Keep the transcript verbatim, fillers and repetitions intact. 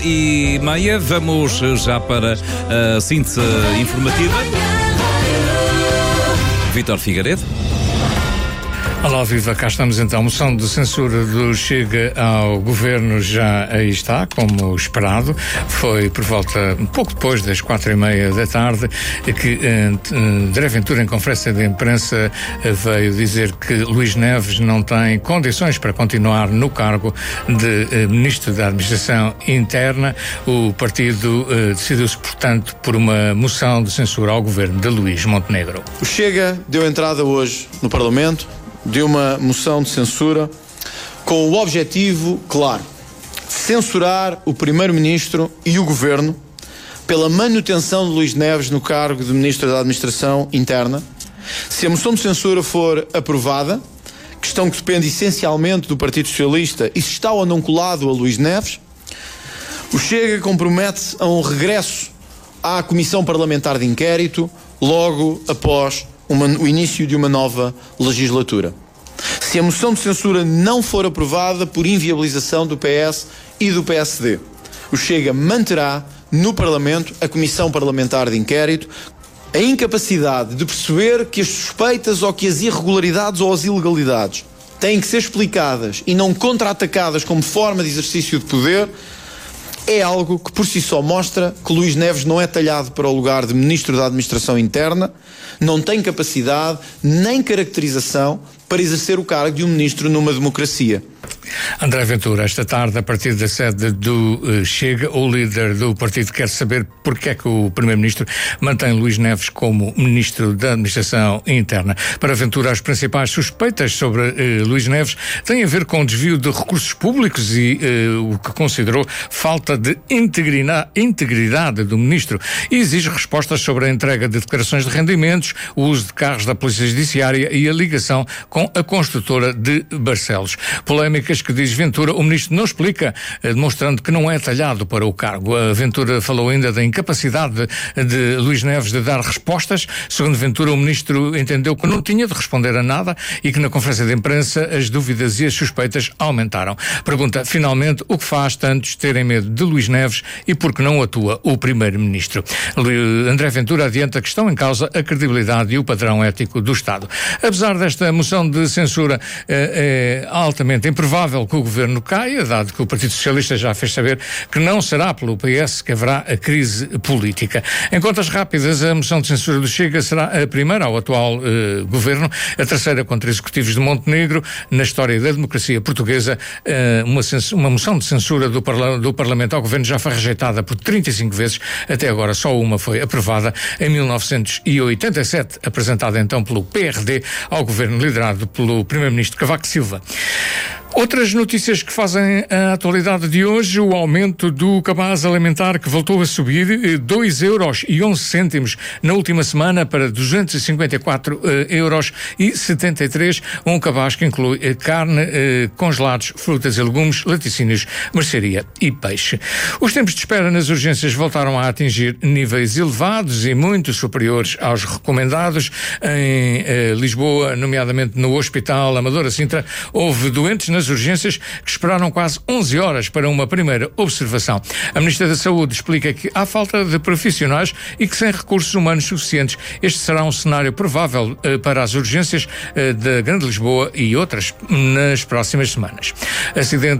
E meia, vamos já para a síntese informativa. Vítor Figueiredo. Olá, viva, cá estamos então. A moção de censura do Chega ao Governo já aí está, como esperado. Foi por volta, um pouco depois das quatro e meia da tarde, que André Ventura, em conferência de imprensa, veio dizer que Luís Neves não tem condições para continuar no cargo de Ministro da Administração Interna. O partido uh, decidiu-se, portanto, por uma moção de censura ao Governo de Luís Montenegro. O Chega deu entrada hoje no Parlamento de uma moção de censura com o objetivo claro de censurar o Primeiro-Ministro e o Governo pela manutenção de Luís Neves no cargo de Ministro da Administração Interna. Se a moção de censura for aprovada, questão que depende essencialmente do Partido Socialista e se está ou não colado a Luís Neves, o Chega compromete-se a um regresso à Comissão Parlamentar de Inquérito logo após Uma, o início de uma nova legislatura. Se a moção de censura não for aprovada por inviabilização do P S e do P S D, o Chega manterá no Parlamento a Comissão Parlamentar de Inquérito. A incapacidade de perceber que as suspeitas ou que as irregularidades ou as ilegalidades têm que ser explicadas e não contra-atacadas como forma de exercício de poder é algo que por si só mostra que Luís Neves não é talhado para o lugar de Ministro da Administração Interna, não tem capacidade nem caracterização para exercer o cargo de um Ministro numa democracia. André Ventura, esta tarde, a partir da sede do uh, Chega, o líder do partido quer saber porque é que o Primeiro-Ministro mantém Luís Neves como Ministro da Administração Interna. Para Ventura, as principais suspeitas sobre uh, Luís Neves têm a ver com o desvio de recursos públicos e uh, o que considerou falta de integrina- integridade do Ministro e exige respostas sobre a entrega de declarações de rendimentos, o uso de carros da Polícia Judiciária e a ligação com a construtora de Barcelos. Polémicas que, diz Ventura, o Ministro não explica, demonstrando que não é talhado para o cargo. A Ventura falou ainda da incapacidade de, de Luís Neves de dar respostas. Segundo Ventura, o Ministro entendeu que não tinha de responder a nada e que na conferência de imprensa as dúvidas e as suspeitas aumentaram. Pergunta, finalmente, o que faz tantos terem medo de Luís Neves e por que não atua o Primeiro-Ministro. André Ventura adianta que estão em causa a credibilidade e o padrão ético do Estado. Apesar desta moção de censura é, é altamente improvável que o Governo caia, dado que o Partido Socialista já fez saber que não será pelo P S que haverá a crise política. Em contas rápidas, a moção de censura do Chega será a primeira ao atual uh, Governo, a terceira contra executivos de Montenegro. Na história da democracia portuguesa, uh, uma, uma moção de censura do, parla- do Parlamento ao Governo já foi rejeitada por trinta e cinco vezes. Até agora só uma foi aprovada em mil novecentos e oitenta e sete, apresentada então pelo P R D ao Governo liderado pelo Primeiro-Ministro Cavaco Silva. Outras notícias que fazem a atualidade de hoje: o aumento do cabaz alimentar, que voltou a subir dois euros e onze cêntimos na última semana para duzentos e cinquenta e quatro euros e setenta e três, um cabaz que inclui carne, congelados, frutas e legumes, laticínios, mercearia e peixe. Os tempos de espera nas urgências voltaram a atingir níveis elevados e muito superiores aos recomendados. Em eh, Lisboa, nomeadamente no Hospital Amadora Sintra, houve doentes nas urgências que esperaram quase onze horas para uma primeira observação. A Ministra da Saúde explica que há falta de profissionais e que sem recursos humanos suficientes este será um cenário provável eh, para as urgências eh, da Grande Lisboa e outras nas próximas semanas. Acidente